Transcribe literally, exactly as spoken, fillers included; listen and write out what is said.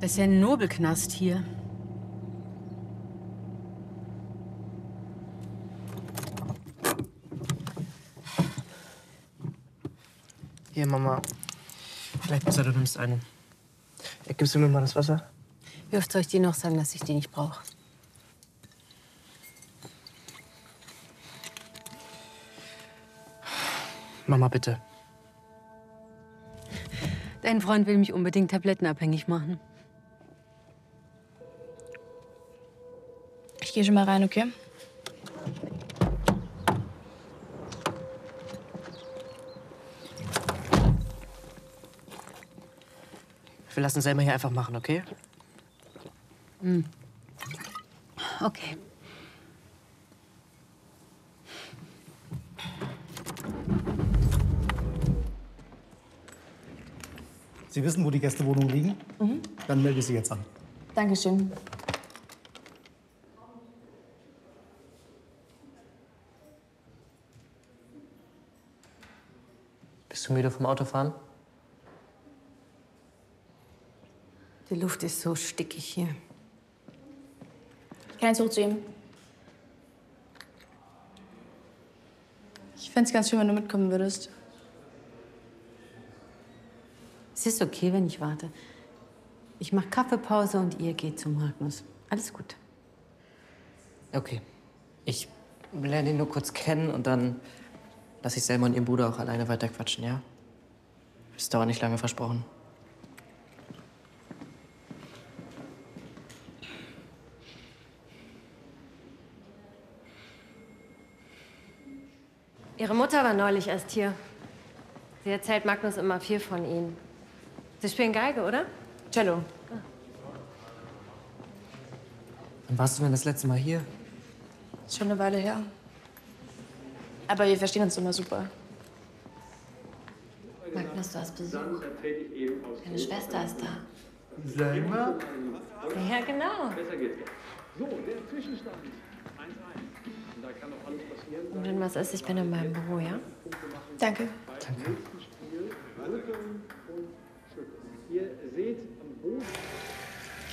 Das ist ja ein Nobelknast hier. Hier, Mama. Vielleicht besser, du nimmst eine. Ja, gibst du mir mal das Wasser? Wie oft soll ich dir noch sagen, dass ich die nicht brauche? Mama, bitte. Dein Freund will mich unbedingt tablettenabhängig machen. Ich gehe schon mal rein, okay? Wir lassen Selma hier einfach machen, okay? Hm. Okay. Sie wissen, wo die Gästewohnungen liegen? Mhm. Dann melde ich Sie jetzt an. Dankeschön. Bist du müde vom Autofahren? Die Luft ist so stickig hier. Ich kann jetzt hoch zu ihm. Ich fände es ganz schön, wenn du mitkommen würdest. Es ist okay, wenn ich warte. Ich mache Kaffeepause und ihr geht zum Magnus. Alles gut. Okay. Ich lerne ihn nur kurz kennen und dann lasse ich Selma und ihren Bruder auch alleine weiterquatschen, ja? Das dauert nicht lange, versprochen. Ihre Mutter war neulich erst hier. Sie erzählt Magnus immer viel von Ihnen. Sie spielen Geige, oder? Cello. Ah. Wann warst du denn das letzte Mal hier? Ist schon eine Weile her. Aber wir verstehen uns immer super. Magnus, du hast Besuch. Deine Schwester ist da. Selma? Ja, genau. So, der Zwischenstand. eins eins. Da kann noch alles passieren. Und wenn was ist, ich bin in meinem Büro, ja? Danke. Danke. Spiel.